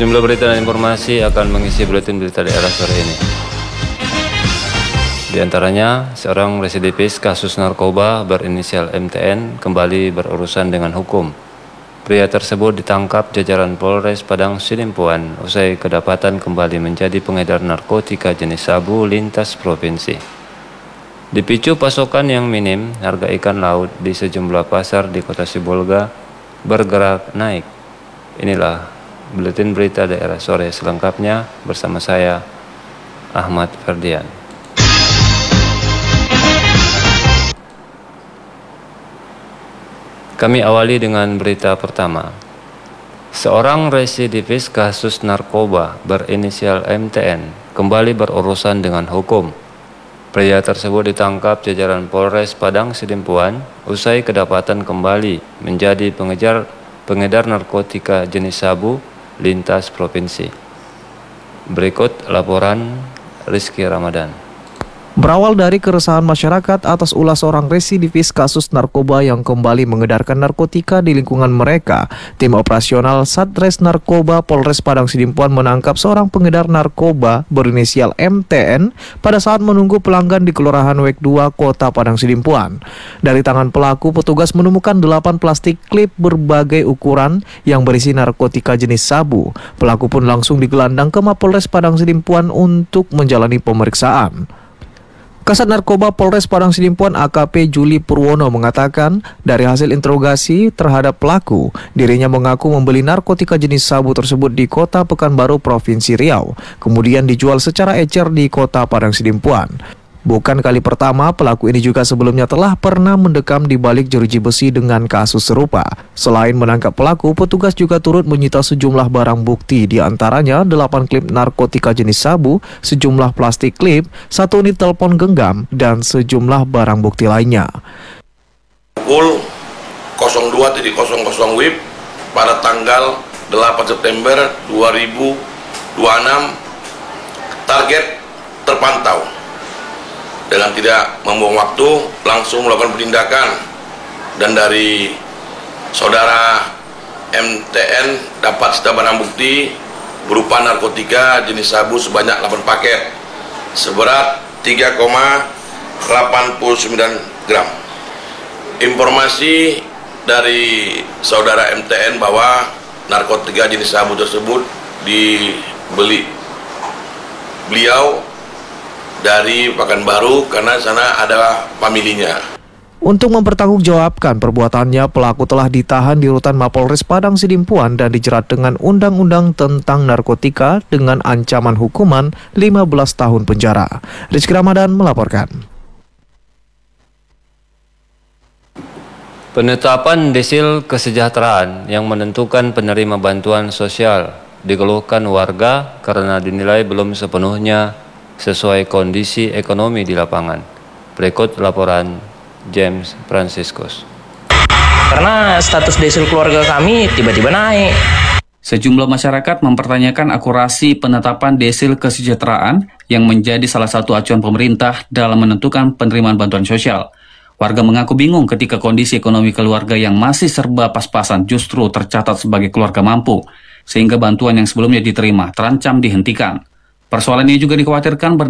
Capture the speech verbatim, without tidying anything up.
Sejumlah berita dan informasi akan mengisi buletin berita daerah sore ini. Di antaranya, seorang residivis kasus narkoba berinisial M T N kembali berurusan dengan hukum. Pria tersebut ditangkap jajaran Polres Padang Sidimpuan usai kedapatan kembali menjadi pengedar narkotika jenis sabu lintas provinsi. Dipicu pasokan yang minim, harga ikan laut di sejumlah pasar di Kota Sibolga bergerak naik. Inilah buletin berita daerah sore selengkapnya bersama saya, Ahmad Ferdian. Kami awali dengan berita pertama. Seorang residivis kasus narkoba berinisial M T N kembali berurusan dengan hukum. Pria tersebut ditangkap jajaran Polres Padang Sidimpuan usai kedapatan kembali menjadi pengejar pengedar narkotika jenis sabu lintas provinsi. Berikut laporan Rizky Ramadan. Berawal dari keresahan masyarakat atas ulah seorang residivis kasus narkoba yang kembali mengedarkan narkotika di lingkungan mereka, tim operasional Satres Narkoba Polres Padang Sidimpuan menangkap seorang pengedar narkoba berinisial M T N pada saat menunggu pelanggan di Kelurahan Wek dua, Kota Padang Sidimpuan. Dari tangan pelaku, petugas menemukan delapan plastik klip berbagai ukuran yang berisi narkotika jenis sabu. Pelaku pun langsung digelandang ke Mapolres Padang Sidimpuan untuk menjalani pemeriksaan. Kasat Narkoba Polres Padang Sidimpuan A K P Juli Purwono mengatakan dari hasil interogasi terhadap pelaku, dirinya mengaku membeli narkotika jenis sabu tersebut di Kota Pekanbaru, Provinsi Riau, kemudian dijual secara ecer di Kota Padang Sidimpuan. Bukan kali pertama, pelaku ini juga sebelumnya telah pernah mendekam di balik jeruji besi dengan kasus serupa. Selain menangkap pelaku, petugas juga turut menyita sejumlah barang bukti, di antaranya delapan klip narkotika jenis sabu, sejumlah plastik klip, satu unit telepon genggam, dan sejumlah barang bukti lainnya. Pukul nol dua nol nol W I B pada tanggal delapan September dua ribu dua puluh enam, target terpantau. Dengan tidak membuang waktu, langsung melakukan penindakan, dan dari saudara M T N dapat sita barang bukti berupa narkotika jenis sabu sebanyak delapan paket seberat tiga koma delapan sembilan gram. Informasi dari saudara M T N bahwa narkotika jenis sabu tersebut dibeli beliau dari Pekanbaru karena sana ada familinya. Untuk mempertanggungjawabkan perbuatannya, pelaku telah ditahan di rutan Mapolres Padang Sidimpuan dan dijerat dengan Undang-Undang tentang Narkotika dengan ancaman hukuman lima belas tahun penjara. Rizky Ramadan melaporkan. Penetapan desil kesejahteraan yang menentukan penerima bantuan sosial dikeluhkan warga karena dinilai belum sepenuhnya sesuai kondisi ekonomi di lapangan. Berikut laporan James Franciscus. Karena status desil keluarga kami tiba-tiba naik. Sejumlah masyarakat mempertanyakan akurasi penetapan desil kesejahteraan yang menjadi salah satu acuan pemerintah dalam menentukan penerimaan bantuan sosial. Warga mengaku bingung ketika kondisi ekonomi keluarga yang masih serba pas-pasan justru tercatat sebagai keluarga mampu, sehingga bantuan yang sebelumnya diterima terancam dihentikan. Persoalan ini juga dikhawatirkan